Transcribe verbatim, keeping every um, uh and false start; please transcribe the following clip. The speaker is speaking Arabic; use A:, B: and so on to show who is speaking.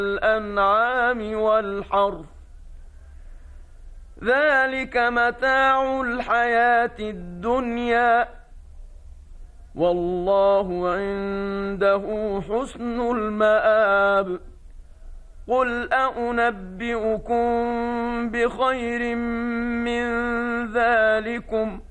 A: الأنعام والحرث ذلك متاع الحياة الدنيا والله عنده حسن المآب قل أنبئكم بخير من ذلكم